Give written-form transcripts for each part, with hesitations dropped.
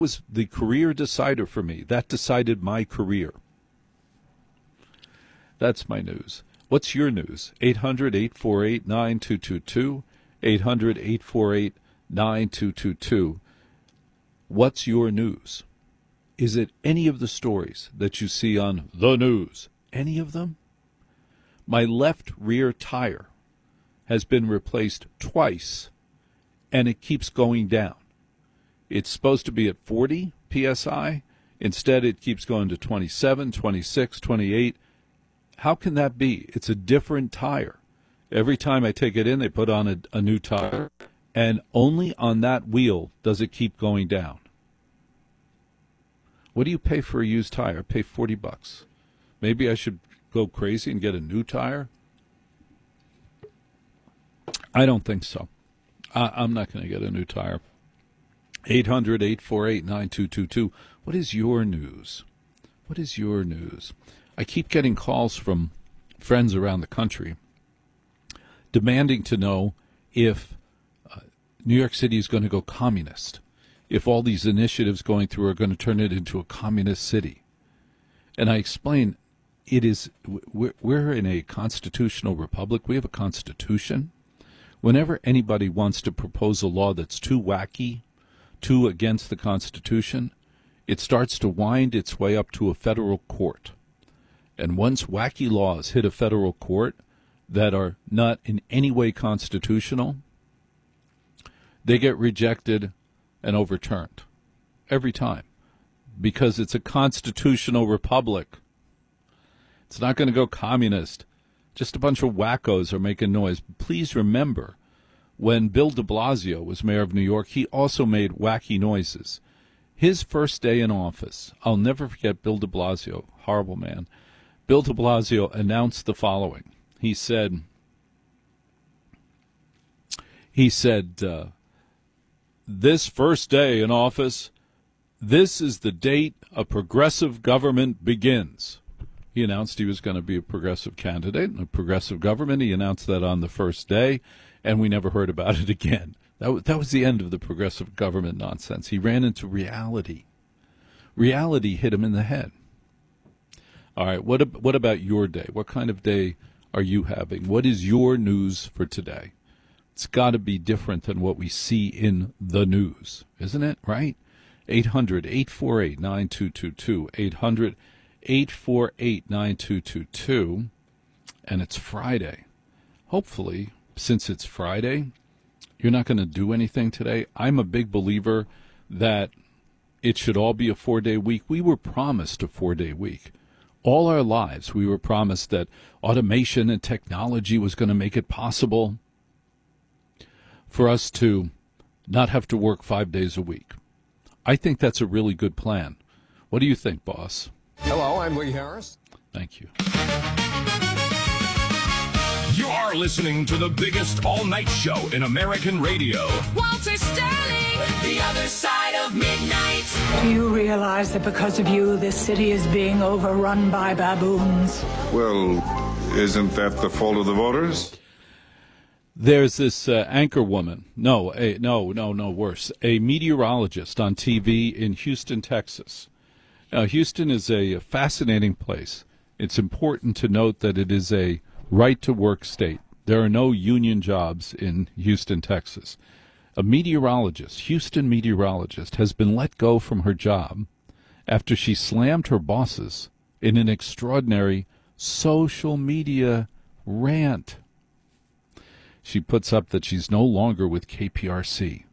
was the career decider for me. That decided my career. That's my news. What's your news? 800-848-9222, 800-848-9222. What's your news? Is it any of the stories that you see on the news? Any of them? My left rear tire has been replaced twice, and it keeps going down. It's supposed to be at 40 PSI. Instead, it keeps going to 27, 26, 28. How can that be? It's a different tire. Every time I take it in, they put on a new tire, and only on that wheel does it keep going down. What do you pay for a used tire? I pay $40. Maybe I should go crazy and get a new tire? I don't think so. I'm not going to get a new tire. 800-848-9222. What is your news? What is your news? I keep getting calls from friends around the country demanding to know if New York City is going to go communist, if all these initiatives going through are going to turn it into a communist city. And I explain, we're in a constitutional republic. We have a constitution. Whenever anybody wants to propose a law that's too wacky, too against the Constitution, it starts to wind its way up to a federal court. And once wacky laws hit a federal court that are not in any way constitutional, they get rejected and overturned every time, because it's a constitutional republic. It's not going to go communist. Just a bunch of wackos are making noise. Please remember, when Bill de Blasio was mayor of New York, he also made wacky noises. His first day in office, I'll never forget Bill de Blasio, horrible man. Bill de Blasio announced the following. He said, this first day in office, this is the date a progressive government begins. He announced he was going to be a progressive candidate and a progressive government. He announced that on the first day, and we never heard about it again. That was the end of the progressive government nonsense. He ran into reality. Reality hit him in the head. All right, what about your day? What kind of day are you having? What is your news for today? It's got to be different than what we see in the news, isn't it? Right? 800-848-9222, 800-848-9222, and it's Friday. Hopefully, since it's Friday, you're not going to do anything today. I'm a big believer that it should all be a 4-day week. We were promised a 4-day week. All our lives, we were promised that automation and technology was going to make it possible for us to not have to work 5 days a week. I think that's a really good plan. What do you think, boss? Hello, I'm Lee Harris. Thank you. You are listening to the biggest all-night show in American radio. Walter Sterling, The Other Side of Midnight. Do you realize that because of you, this city is being overrun by baboons? Well, isn't that the fault of the voters? There's this anchor woman, worse, a meteorologist on TV in Houston, Texas. Now, Houston is a fascinating place. It's important to note that it is a right-to-work state. There are no union jobs in Houston, Texas. A meteorologist, Houston meteorologist, has been let go from her job after she slammed her bosses in an extraordinary social media rant. She puts up that she's no longer with KPRC.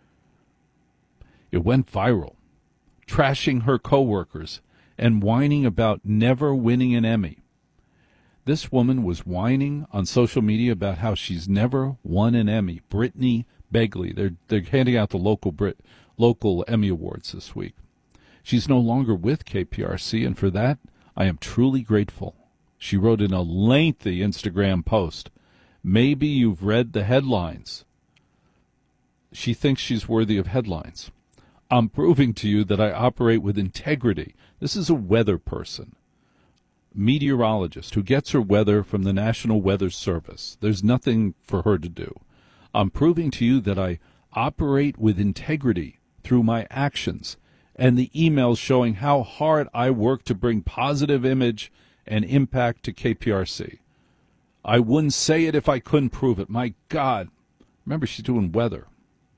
It went viral, trashing her coworkers and whining about never winning an Emmy. This woman was whining on social media about how she's never won an Emmy. Brittany Begley, they're handing out the local Emmy Awards this week. She's no longer with KPRC, and for that, I am truly grateful. She wrote in a lengthy Instagram post, "Maybe you've read the headlines." She thinks she's worthy of headlines. I'm proving to you that I operate with integrity. This is a weather person, meteorologist, who gets her weather from the National Weather Service. There's nothing for her to do. I'm proving to you that I operate with integrity through my actions, and the emails showing how hard I work to bring positive image and impact to KPRC. I wouldn't say it if I couldn't prove it. My God. Remember, she's doing weather.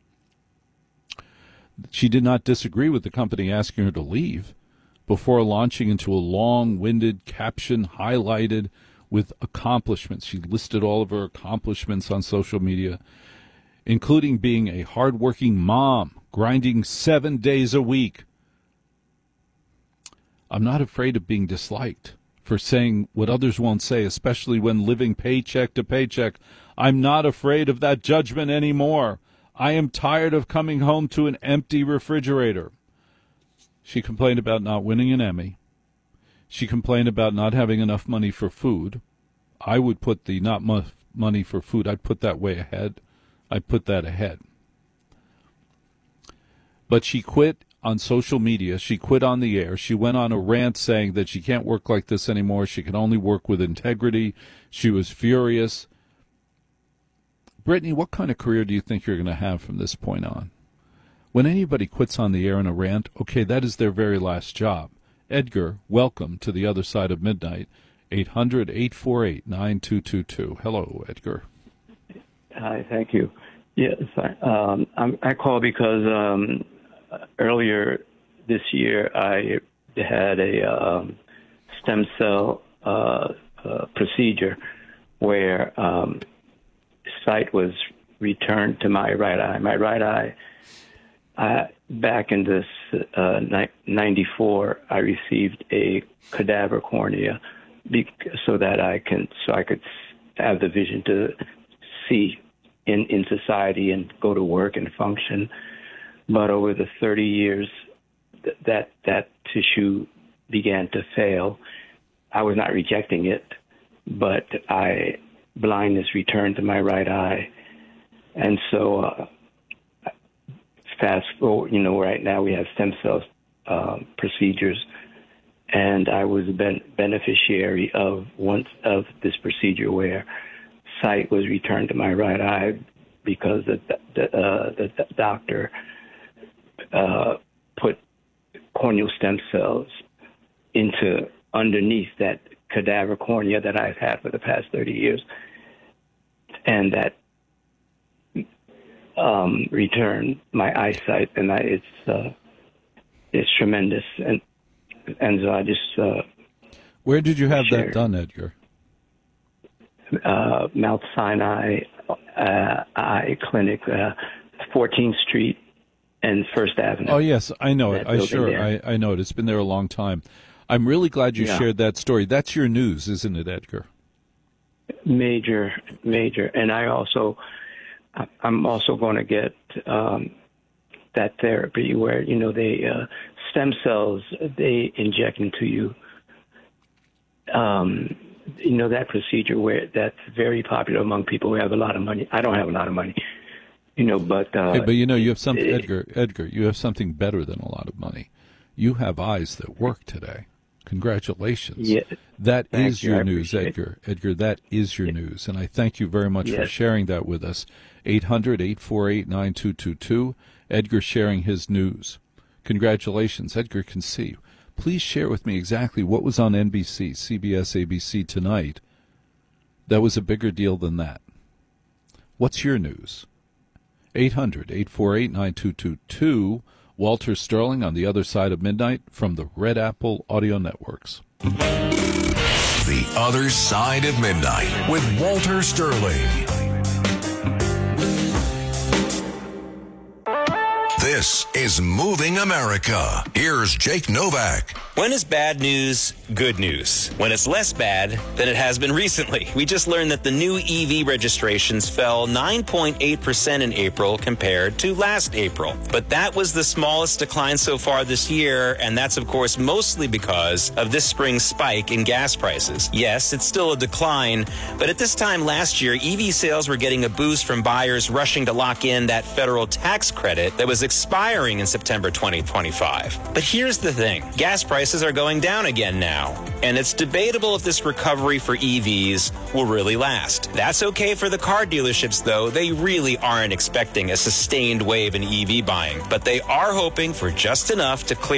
She did not disagree with the company asking her to leave before launching into a long-winded caption highlighted with accomplishments. She listed all of her accomplishments on social media, including being a hardworking mom, grinding 7 days a week. I'm not afraid of being disliked for saying what others won't say, especially when living paycheck to paycheck. I'm not afraid of that judgment anymore. I am tired of coming home to an empty refrigerator. She complained about not winning an Emmy. She complained about not having enough money for food. I would put the not money for food, I'd put that way ahead. I'd put that ahead. But she quit on social media. She quit on the air. She went on a rant saying that she can't work like this anymore. She can only work with integrity. She was furious. Brittany, what kind of career do you think you're going to have from this point on? When anybody quits on the air in a rant, okay, that is their very last job. Edgar, welcome to the other side of midnight. 800-848-9222. Hello, Edgar. Hi, thank you. Yes, I call because earlier this year I had a stem cell procedure where sight was returned to my right eye. My right eye, back in this 94, I received a cadaver cornea so I could have the vision to see in society and go to work and function. But over the 30 years, that tissue began to fail. I was not rejecting it, but blindness returned to my right eye. And so fast forward, right now we have stem cell procedures, and I was a beneficiary of this procedure where sight was returned to my right eye because the doctor put corneal stem cells underneath that cadaver cornea that I've had for the past 30 years, and that returned my eyesight, and it's tremendous. And so I just where did you have that done, Edgar? Mount Sinai Eye Clinic, 14th Street and First Avenue. Oh yes, I know it. I know it. It's been there a long time. I'm really glad you shared that story. That's your news, isn't it, Edgar? Major. And I'm also going to get that therapy where, they stem cells, they inject into you. That procedure where that's very popular among people who have a lot of money. I don't have a lot of money, but... but you have something, Edgar, you have something better than a lot of money. You have eyes that work today. Congratulations. Yeah, that is your news, Edgar. Edgar, that is your news. And I thank you very much for sharing that with us. 800-848-9222. Edgar sharing his news. Congratulations. Edgar can see. Please share with me exactly what was on NBC, CBS, ABC tonight that was a bigger deal than that. What's your news? 800-848-9222. Walter Sterling on the other side of midnight from the Red Apple Audio Networks. The Other Side of Midnight with Walter Sterling. This is Moving America. Here's Jake Novak. When is bad news good news? When it's less bad than it has been recently. We just learned that the new EV registrations fell 9.8% in April compared to last April. But that was the smallest decline so far this year, and that's, of course, mostly because of this spring's spike in gas prices. Yes, it's still a decline, but at this time last year, EV sales were getting a boost from buyers rushing to lock in that federal tax credit that was expected expiring in September 2025. But here's the thing. Gas prices are going down again now, and it's debatable if this recovery for EVs will really last. That's okay for the car dealerships, though. They really aren't expecting a sustained wave in EV buying, but they are hoping for just enough to clear